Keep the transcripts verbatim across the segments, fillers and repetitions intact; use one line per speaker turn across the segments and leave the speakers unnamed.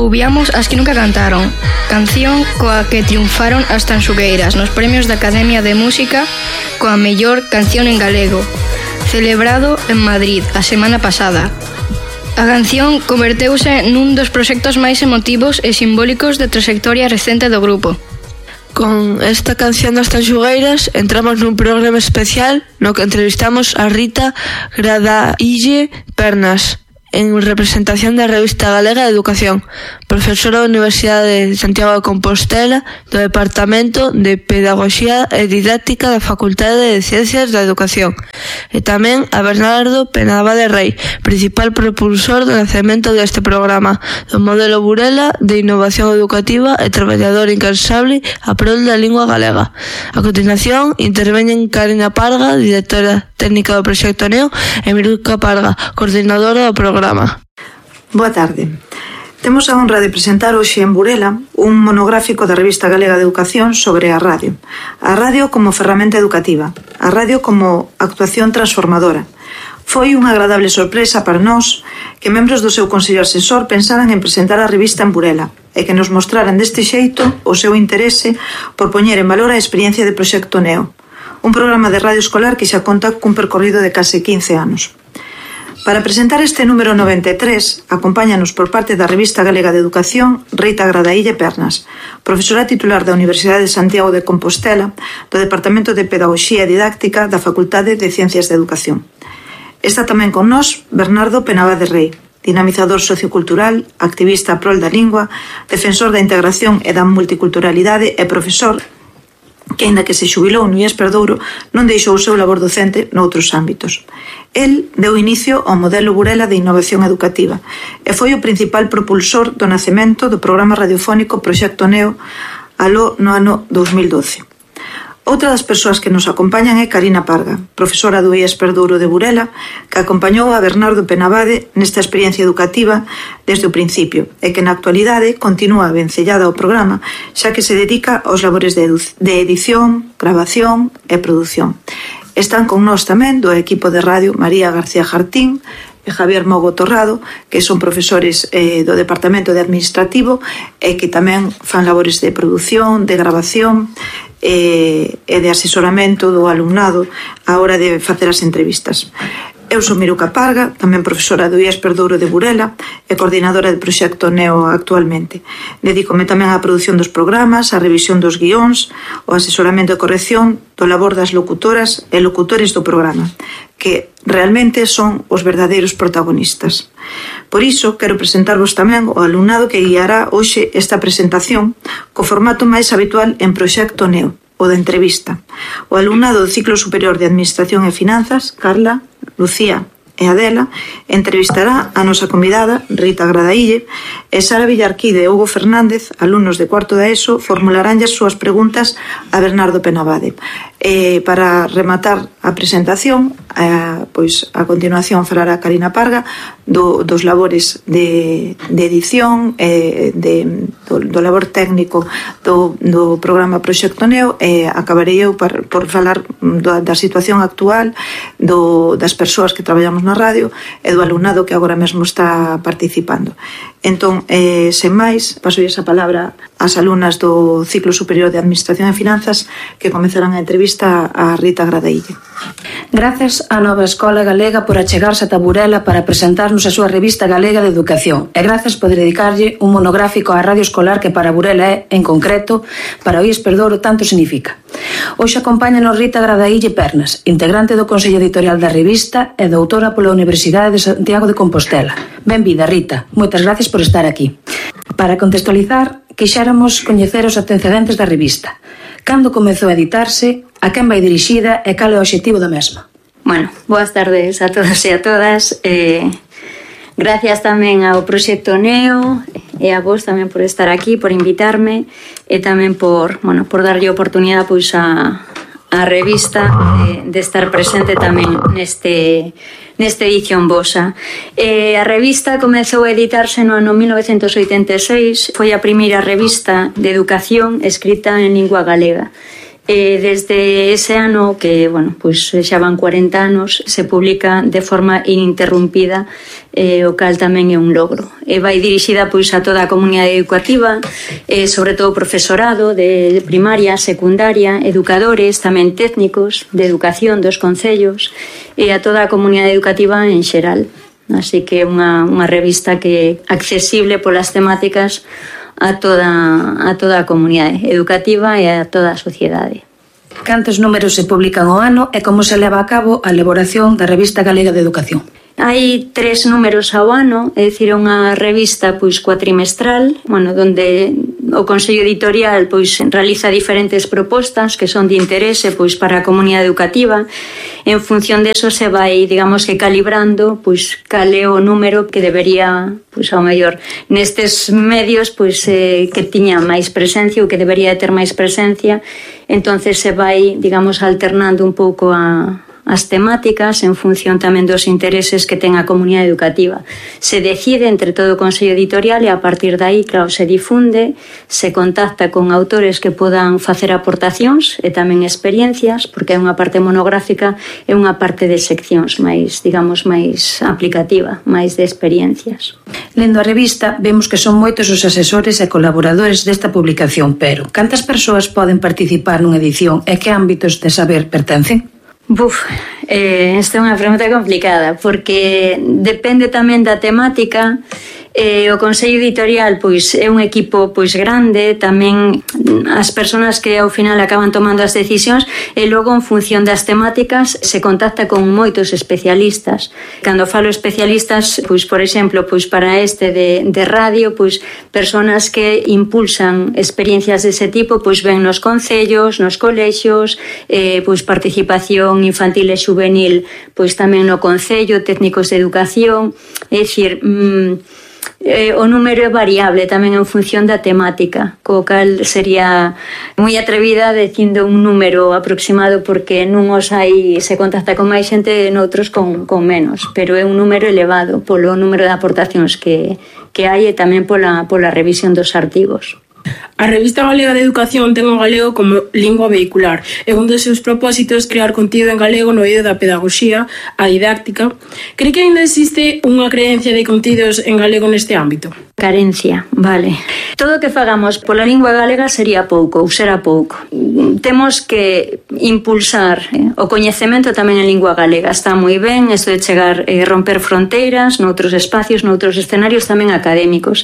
Ouviamos As que nunca cantaron, canción coa que triunfaron as Tanxugueiras nos premios da Academia de Música coa mellor canción en galego, celebrado en Madrid a semana pasada. A canción converteuse nun dos proxectos máis emotivos e simbólicos da trayectoria recente do grupo.
Con esta canción das Tanxugueiras entramos nun programa especial no que entrevistamos a Rita Gradaille Pernas, en representación da Revista Galega de Educación, profesora da Universidade de Santiago de Compostela do Departamento de Pedagogía e Didáctica da Facultade de Ciencias da Educación, e tamén a Bernardo Penabade Rei, principal propulsor do nacemento deste programa, do modelo Burela de innovación educativa e traballador incansable a prol da lingua galega. A continuación, interveñen Karina Parga, directora técnica do Proxecto Neo, e Miruca Parga, coordinadora do programa.
Boa tarde. Temos a honra de presentar hoxe en Burela un monográfico da Revista Galega de Educación sobre a radio. A radio como ferramenta educativa, a radio como actuación transformadora. Foi unha agradable sorpresa para nós que membros do seu Consello Asesor pensaran en presentar a revista en Burela e que nos mostraran deste xeito o seu interese por poñer en valor a experiencia de Proxecto Neo, un programa de radio escolar que xa conta cun percorrido de case quince anos. Para presentar este número noventa e tres, acompáñanos por parte da Revista Galega de Educación Rita Gradaille Pernas, profesora titular da Universidade de Santiago de Compostela do Departamento de Pedagogía e Didáctica da Facultade de Ciencias de Educación. Está tamén con nós Bernardo Penabade Rei, dinamizador sociocultural, activista a prol da lingua, defensor da integración e da multiculturalidade e profesor que, aínda que se xubilou no I E S Perdouro, non deixou o seu labor docente noutros ámbitos. El deu inicio ao modelo Burela de innovación educativa e foi o principal propulsor do nacemento do programa radiofónico Proxecto Neo aló no ano dous mil doce. Outra das persoas que nos acompañan é Karina Parga, profesora do I E S Perdouro de Burela, que acompañou a Bernardo Penabade nesta experiencia educativa desde o principio e que na actualidade continúa vencellada ao programa, xa que se dedica aos labores de, de edición, grabación e produción. Están con nós tamén do equipo de radio María García Jartín e Javier Mogo Torrado, que son profesores eh, do Departamento de Administrativo e que tamén fan labores de produción, de grabación e, e de asesoramento do alumnado á hora de facer as entrevistas. Eu sou Miruca Parga, tamén profesora do I E S Perdouro de Burela e coordinadora do Proxecto Neo actualmente. Dedícome tamén á produción dos programas, á revisión dos guións, ao asesoramento e corrección do labor das locutoras e locutores do programa, que realmente son os verdadeiros protagonistas. Por iso, quero presentarvos tamén o alumnado que guiará hoxe esta presentación co formato máis habitual en Proxecto Neo, o da entrevista. O alumnado do ciclo superior de Administración e Finanzas, Carla, Lucía e Adela, entrevistará a nosa convidada, Rita Gradaille, e Sara Villarquide e Hugo Fernández, alumnos de cuarto da ESO, formularán as súas preguntas a Bernardo Penabade. E para rematar a presentación, a, pois a continuación falará Karina Parga do, dos labores de, de edición, e de, do, do labor técnico do, do programa Proxecto Neo, e acabarei eu por, por falar do, da situación actual, do, das persoas que traballamos na radio e do alumnado que agora mesmo está participando. Entón, eh, sen máis, paso esa palabra ás alumnas do ciclo superior de Administración e Finanzas que comezarán a entrevista a Rita Gradaille.
Grazas á Nova Escola Galega por achegarse ata Burela para presentarnos a súa Revista Galega de Educación e grazas por dedicarlle un monográfico á radio escolar que para Burela é, en concreto, para o I E S Perdouro tanto significa. Hoxe acompáñanos Rita Gradaille Pernas, integrante do Consello Editorial da revista e doutora pola Universidade de Santiago de Compostela. Benvida, Rita. Moitas gracias por estar aquí. Para contextualizar, quixéramos coñecer os antecedentes da revista. Cando comezou a editarse, a quen vai dirixida e cal é o obxectivo da mesma?
Bueno, boas tardes a todos e a todas. Eh, gracias tamén ao Proxecto Neo e a vos tamén por estar aquí, por invitarme e tamén por, bueno, por darlle oportunidade pois a, a revista de, de estar presente tamén neste nesta edición vosa. Eh, a revista comezou a editarse no ano mil novecentos oitenta e seis, foi a primeira revista de educación escrita en lingua galega. E desde ese ano, que, bueno, pois xa van cuarenta anos, se publica de forma ininterrumpida, eh, o cal tamén é un logro. E vai dirixida pois a toda a comunidade educativa, eh, sobre todo profesorado de primaria, secundaria, educadores, tamén técnicos de educación dos concellos, e a toda a comunidade educativa en xeral. Así que é unha, unha revista que é accesible polas temáticas a toda, a toda a comunidade educativa e a toda a sociedade.
Cantos números se publican ao ano e como se leva a cabo a elaboración da Revista Galega de Educación?
Hai tres números ao ano, é dicir, unha revista pois cuatrimestral, bueno, donde o Consello Editorial pois realiza diferentes propostas que son de interese pois para a comunidade educativa. En función de eso se vai, digamos que calibrando pois cal é o número que debería, pois ao mellor nestes medios pois eh, que tiña máis presencia ou que debería ter máis presencia. Entonces se vai, digamos, alternando un pouco a as temáticas en función tamén dos intereses que ten a comunidade educativa. Se decide entre todo o Consello Editorial e a partir de aí, claro, se difunde, se contacta con autores que podan facer aportacións e tamén experiencias, porque é unha parte monográfica e unha parte de seccións máis, digamos, máis aplicativa, máis de experiencias.
Lendo a revista, vemos que son moitos os asesores e colaboradores desta publicación, pero cantas persoas poden participar nunha edición e que ámbitos de saber pertencen?
Buf, eh, esta é unha pregunta complicada porque depende tamén da temática. Eh, o Consello Editorial pois é un equipo pois grande, tamén as persoas que ao final acaban tomando as decisións e logo en función das temáticas se contacta con moitos especialistas. Cando falo especialistas, pois por exemplo, pois para este de, de radio, pois persoas que impulsan experiencias dese tipo, pois ven nos concellos, nos colexios, eh, pois participación infantil e juvenil, pois tamén no concello, técnicos de educación, é dicir, mmm, Eh, o número é variable tamén en función da temática, co cal sería moi atrevida dicindo un número aproximado porque nuns hai se contacta con máis xente e noutros con, con menos, pero é un número elevado polo número de aportacións que, que hai e tamén pola, pola revisión dos artigos.
A Revista Galega de Educación ten o galego como lingua vehicular e un dos seus propósitos crear contido en galego no eido da pedagogía, a didáctica. Cree que ainda existe unha creencia de contidos en galego neste ámbito?
Carencia, vale. Todo o que fagamos pola lingua galega sería pouco, ou será pouco. Temos que impulsar eh, o coñecemento tamén en lingua galega. Está moi ben isto de chegar e eh, romper fronteiras noutros espacios, noutros escenarios tamén académicos.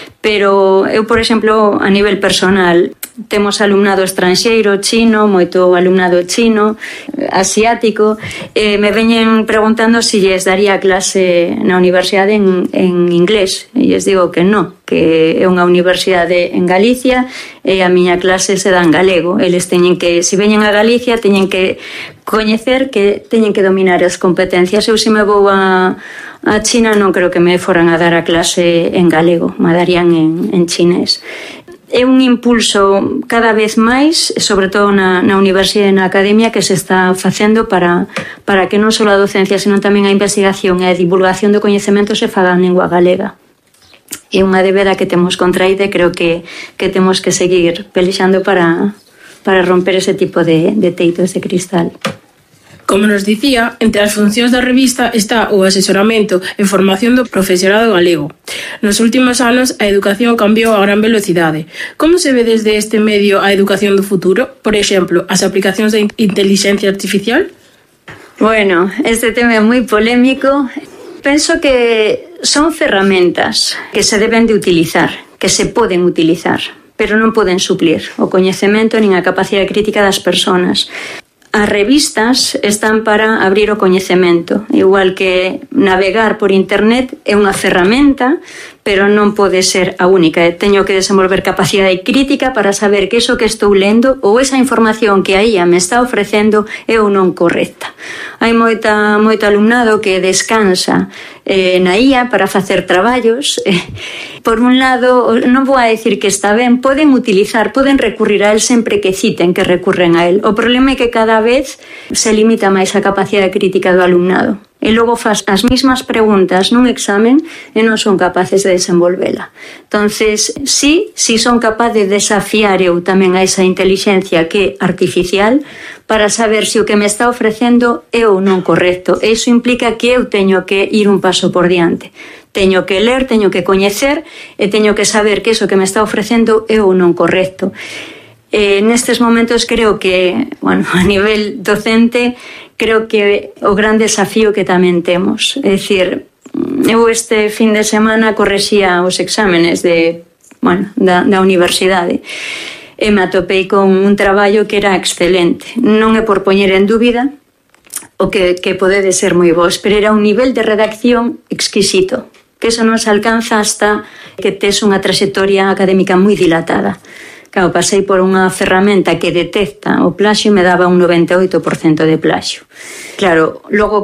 Pero eu, por exemplo, a nivel personal, temos alumnado estranxeiro, chino, moito alumnado chino, asiático, e me veñen preguntando se lles daría clase na universidade en, en inglés. E lles digo que non, que é unha universidade en Galicia e a miña clase se dá en galego. Eles teñen que, se veñen a Galicia, teñen que coñecer que teñen que dominar as competencias. Eu se me vou a A China non creo que me foran a dar a clase en galego, me darían en, en chinés. É un impulso cada vez máis, sobre todo na, na universidade e na academia, que se está facendo para, para que non só a docencia, senón tamén a investigación e a divulgación do coñecemento se faga en lingua galega. É unha débeda que temos contraída e creo que, que temos que seguir pelexando para, para romper ese tipo de, de teitos de cristal.
Como nos dicía, entre as funcións da revista está o asesoramento e formación do profesorado galego. Nos últimos anos, a educación cambiou a gran velocidade. Como se ve desde este medio a educación do futuro? Por exemplo, as aplicacións de inteligencia artificial?
Bueno, este tema é moi polémico. Penso que son ferramentas que se deben de utilizar, que se poden utilizar, pero non poden suplir o coñecemento nin a capacidade crítica das persoas. As revistas están para abrir o coñecemento, igual que navegar por internet é unha ferramenta, pero non pode ser a única. Teño que desenvolver capacidade crítica para saber que iso que estou lendo ou esa información que a I A me está ofrecendo é ou non correcta. Hai moita, moito alumnado que descansa eh, na I A para facer traballos. Eh, por un lado, non vou a decir que está ben, poden utilizar, poden recurrir a él sempre que citen que recurren a él. O problema é que cada vez se limita máis a capacidade crítica do alumnado. e logo faz as mismas preguntas nun examen e non son capaces de desenvolvela. Entonces, sí, sí son capaz de desafiar eu tamén a esa inteligencia que é artificial para saber se o que me está ofrecendo é ou non correcto. E iso implica que eu teño que ir un paso por diante. Teño que ler, teño que coñecer e teño que saber que iso que me está ofrecendo é ou non correcto. Eh, nestes momentos creo que, bueno, a nivel docente, creo que o gran desafío que tamén temos. É dicir, eu este fin de semana correxía os exámenes de, bueno, da, da universidade e me atopei con un traballo que era excelente. Non é por poñer en dúbida o que, que pode ser moi vos, pero era un nivel de redacción exquisito, que eso non se alcanza hasta que tes unha trayectoria académica moi dilatada. Claro, pasei por unha ferramenta que detecta o plaxio e me daba un noventa e oito por cento de plaxio. Claro, logo